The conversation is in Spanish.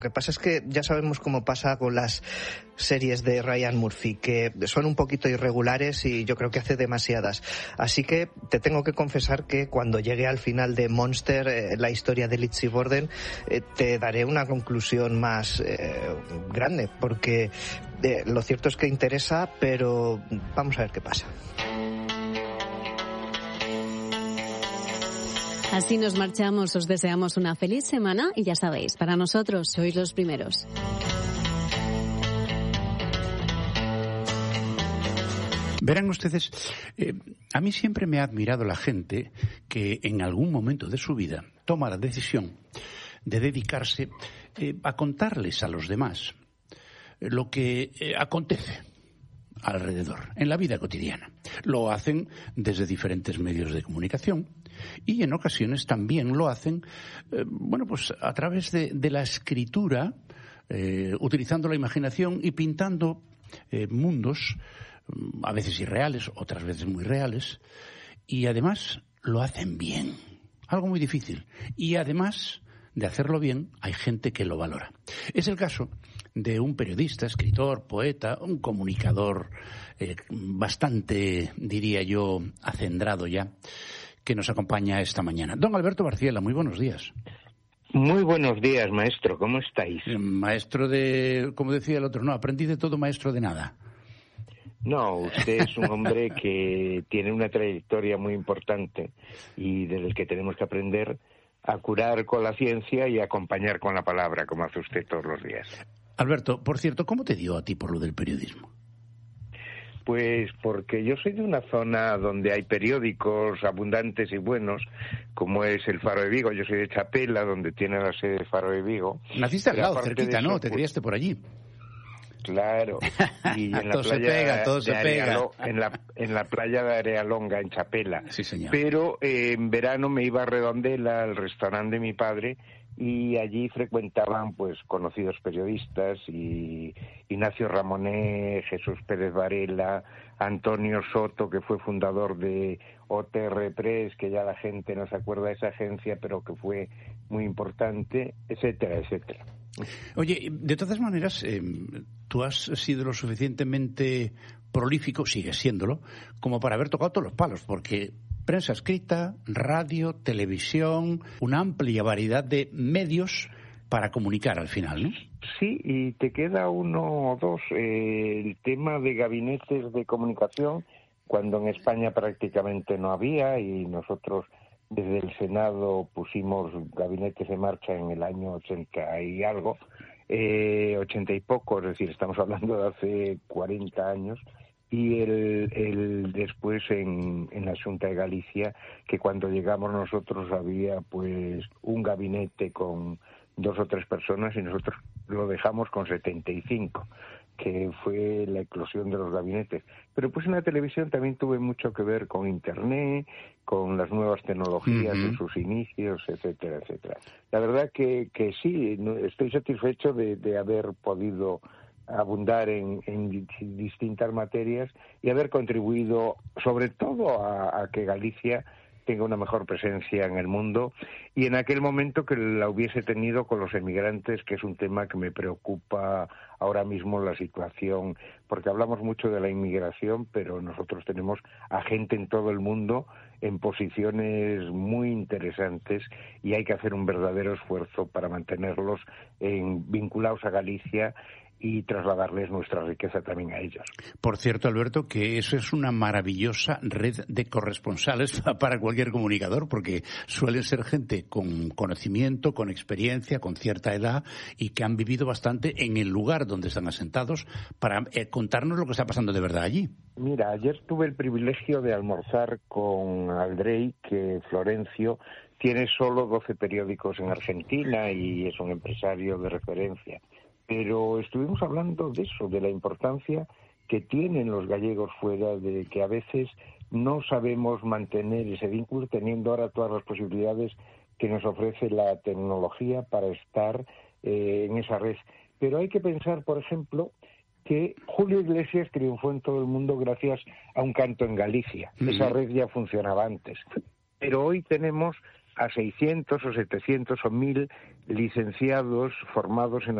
Lo que pasa es que ya sabemos cómo pasa con las series de Ryan Murphy, que son un poquito irregulares y yo creo que hace demasiadas. Así que te tengo que confesar que cuando llegue al final de Monster, la historia de Lizzie Borden, te daré una conclusión más grande, porque lo cierto es que interesa, pero vamos a ver qué pasa. Así nos marchamos, os deseamos una feliz semana y ya sabéis, para nosotros sois los primeros. Verán ustedes, a mí siempre me ha admirado la gente que en algún momento de su vida toma la decisión de dedicarse a contarles a los demás lo que acontece alrededor, en la vida cotidiana. Lo hacen desde diferentes medios de comunicación y en ocasiones también lo hacen, pues a través de la escritura, utilizando la imaginación y pintando mundos, a veces irreales, otras veces muy reales, y además lo hacen bien, algo muy difícil, y además de hacerlo bien hay gente que lo valora. Es el caso de un periodista, escritor, poeta, un comunicador bastante, diría yo, acendrado ya, que nos acompaña esta mañana. Don Alberto Barciela, muy buenos días. Muy buenos días, maestro. ¿Cómo estáis? Maestro de, como decía el otro, no, aprendí de todo, maestro de nada. No, usted es un hombre que tiene una trayectoria muy importante y del que tenemos que aprender a curar con la ciencia y a acompañar con la palabra, como hace usted todos los días. Alberto, por cierto, ¿cómo te dio a ti por lo del periodismo? Pues porque yo soy de una zona donde hay periódicos abundantes y buenos, como es el Faro de Vigo. Yo soy de Chapela, donde tiene la sede el Faro de Vigo. Naciste al lado, cerquita, eso, ¿no? Te criaste por allí. Claro, y en la todo playa se pega. En la playa de Arealonga, en Chapela. Sí, señor. Pero en verano me iba a Redondela, al restaurante de mi padre, y allí frecuentaban pues conocidos periodistas, y Ignacio Ramonet, Jesús Pérez Varela, Antonio Soto, que fue fundador de OTR Press, que ya la gente no se acuerda de esa agencia, pero que fue muy importante, etcétera, etcétera. Oye, de todas maneras, tú has sido lo suficientemente prolífico, sigues siéndolo, como para haber tocado todos los palos, porque prensa escrita, radio, televisión, una amplia variedad de medios para comunicar al final, ¿no? Sí, y te queda uno o dos. El tema de gabinetes de comunicación, cuando en España prácticamente no había, y nosotros desde el Senado pusimos gabinetes en marcha en el año 80 y algo, 80 y poco, es decir, estamos hablando de hace 40 años, y el después en la Xunta de Galicia, que cuando llegamos nosotros había pues un gabinete con 2 o 3 personas y nosotros lo dejamos con 75, que fue la eclosión de los gabinetes. Pero pues en la televisión también tuve mucho que ver con Internet, con las nuevas tecnologías en sus inicios, etcétera, etcétera. La verdad que sí, estoy satisfecho de haber podido abundar en distintas materias y haber contribuido sobre todo a que Galicia tenga una mejor presencia en el mundo, y en aquel momento que la hubiese tenido con los emigrantes, que es un tema que me preocupa ahora mismo la situación, porque hablamos mucho de la inmigración, pero nosotros tenemos a gente en todo el mundo en posiciones muy interesantes y hay que hacer un verdadero esfuerzo para mantenerlos vinculados a Galicia y trasladarles nuestra riqueza también a ellos. Por cierto, Alberto, que eso es una maravillosa red de corresponsales para cualquier comunicador, porque suelen ser gente con conocimiento, con experiencia, con cierta edad y que han vivido bastante en el lugar donde están asentados para contarnos lo que está pasando de verdad allí. Mira, ayer tuve el privilegio de almorzar con Aldrey, que Florencio tiene solo 12 periódicos en Argentina y es un empresario de referencia. Pero estuvimos hablando de eso, de la importancia que tienen los gallegos fuera, de que a veces no sabemos mantener ese vínculo, teniendo ahora todas las posibilidades que nos ofrece la tecnología para estar en esa red. Pero hay que pensar, por ejemplo, que Julio Iglesias triunfó en todo el mundo gracias a un canto en Galicia. Esa red ya funcionaba antes. Pero hoy tenemos a 600 o 700 o 1000 licenciados formados en